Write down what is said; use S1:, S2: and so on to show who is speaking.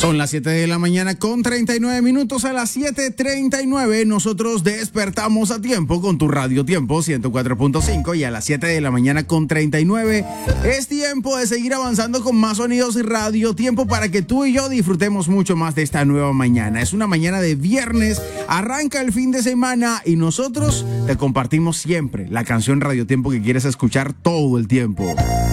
S1: Son las 7 de la mañana con 39 minutos. A las 7:39 nosotros despertamos a tiempo con tu Radio Tiempo 104.5 y a las 7 de la mañana con 39 es tiempo de seguir avanzando con más sonidos y Radio Tiempo para que tú y yo disfrutemos mucho más de esta nueva mañana. Es una mañana de viernes, arranca el fin de semana y nosotros te compartimos siempre la canción Radio Tiempo que quieres escuchar todo el tiempo.